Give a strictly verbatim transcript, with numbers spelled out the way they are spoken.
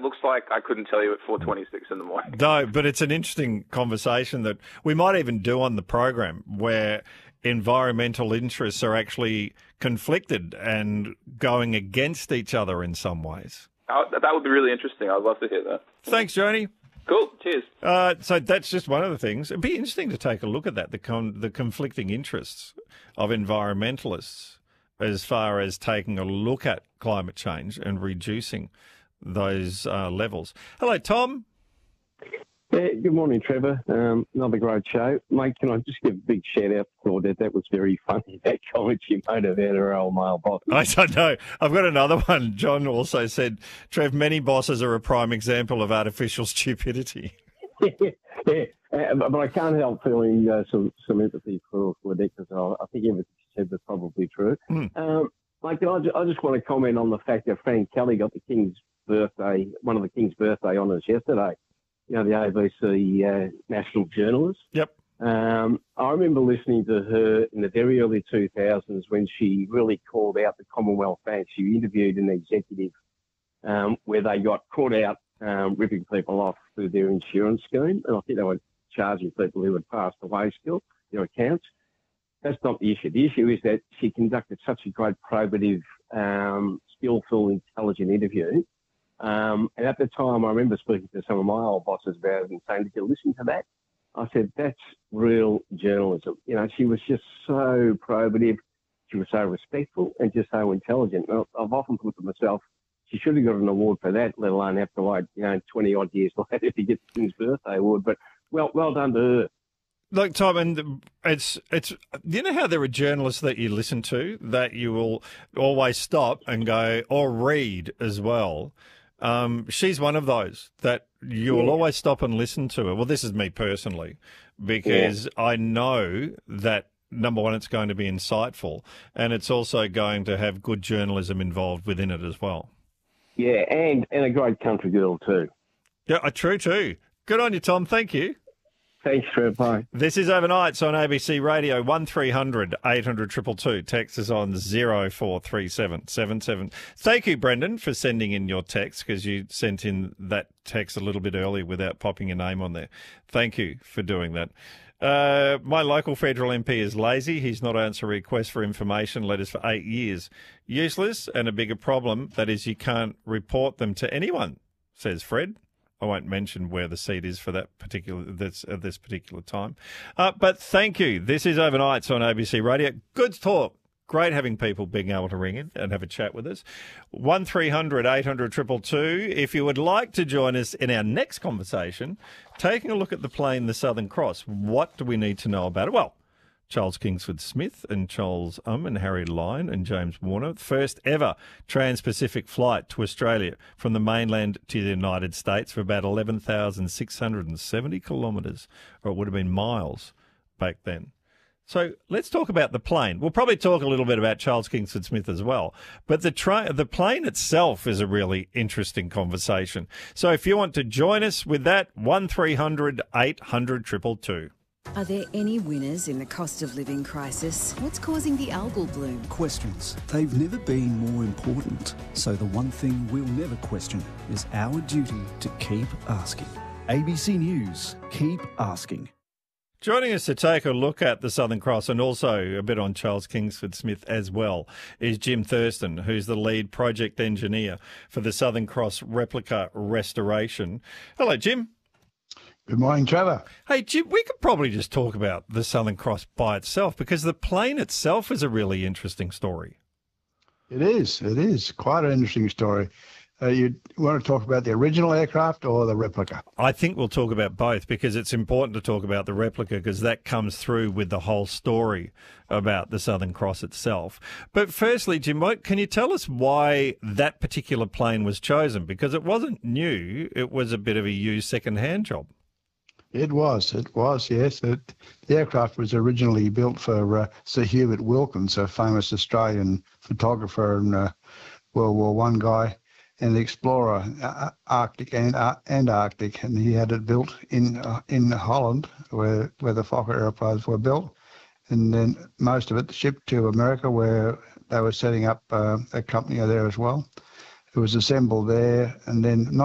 looks like, I couldn't tell you at four twenty-six in the morning. No, but it's an interesting conversation that we might even do on the program where environmental interests are actually conflicted and going against each other in some ways. Oh, that would be really interesting. I'd love to hear that. Thanks, Joni. Cool. Cheers. Uh, so that's just one of the things. It'd be interesting to take a look at that, the con- the conflicting interests of environmentalists as far as taking a look at climate change and reducing those uh, levels. Hello, Tom. Yeah, good morning, Trevor. Um, another great show. Mate, can I just give a big shout-out to Claudette? That was very funny, that comment she made about her old male boss. I don't know. I've got another one. John also said, Trev, many bosses are a prime example of artificial stupidity. yeah, yeah. Uh, but I can't help feeling uh, some, some empathy for Claudette because I, I think everything she said was probably true. Mm. Um, mate, I just, I just want to comment on the fact that Frank Kelly got the King's birthday, one of the King's birthday honours yesterday. You know, the A B C uh, national journalist. Yep. Um, I remember listening to her in the very early two thousands when she really called out the Commonwealth Bank. She interviewed an executive um, where they got caught out um, ripping people off through their insurance scheme. And I think they were charging people who had passed away still, their accounts. That's not the issue. The issue is that she conducted such a great probative, um, skillful, intelligent interview. Um, and at the time, I remember speaking to some of my old bosses about it and saying, did you listen to that? I said, that's real journalism. You know, she was just so probative. She was so respectful and just so intelligent. And I've often thought to myself, she should have got an award for that, let alone have to wait, you know, twenty-odd years later to get the King's Birthday Award. But well, well done to her. Look, Tom, and it's it's. You know how there are journalists that you listen to that you will always stop and go, or read as well. Um, she's one of those that you'll yeah. always stop and listen to her. Well, this is me personally, because yeah. I know that, number one, it's going to be insightful, and it's also going to have good journalism involved within it as well. Yeah, and, and a great country girl too. Yeah, true too. Good on you, Tom. Thank you. Thanks, Trev. Bye. This is Overnights on A B C Radio, one three hundred eight hundred two two two. Text is on zero four three seven seven seven. Thank you, Brendan, for sending in your text, because you sent in that text a little bit early without popping your name on there. Thank you for doing that. Uh, my local federal M P is lazy. He's not answered requests for information letters for eight years. Useless, and a bigger problem, that is you can't report them to anyone, says Fred. I won't mention where the seat is for that particular this at this particular time. Uh, but thank you. This is Overnights on A B C Radio. Good talk. Great having people being able to ring in and have a chat with us. one three hundred eight hundred two two two. If you would like to join us in our next conversation, taking a look at the plane, the Southern Cross, what do we need to know about it? Well, Charles Kingsford Smith and Charles Um and Harry Lyon and James Warner, first ever trans-Pacific flight to Australia from the mainland to the United States for about eleven thousand six hundred seventy kilometres, or it would have been miles back then. So let's talk about the plane. We'll probably talk a little bit about Charles Kingsford Smith as well. But the tra- the plane itself is a really interesting conversation. So if you want to join us with that, one three hundred eight hundred two two two. Are there any winners in the cost of living crisis? What's causing the algal bloom? Questions. They've never been more important. So the one thing we'll never question is our duty to keep asking. A B C News, keep asking. Joining us to take a look at the Southern Cross and also a bit on Charles Kingsford Smith as well is Jim Thurston, who's the lead project engineer for the Southern Cross replica restoration. Hello, Jim. Good morning, Trevor. Hey, Jim, we could probably just talk about the Southern Cross by itself, because the plane itself is a really interesting story. It is. It is quite an interesting story. Uh, you want to talk about the original aircraft or the replica? I think we'll talk about both, because it's important to talk about the replica, because that comes through with the whole story about the Southern Cross itself. But firstly, Jim, what, can you tell us why that particular plane was chosen? Because it wasn't new. It was a bit of a used second-hand job. It was, it was, yes. It, the aircraft was originally built for uh, Sir Hubert Wilkins, a famous Australian photographer and uh, World War One guy, and the explorer, uh, Arctic and uh, Antarctic, and he had it built in uh, in Holland, where where the Fokker airplanes were built, and then most of it shipped to America, where they were setting up uh, a company there as well. It was assembled there, and then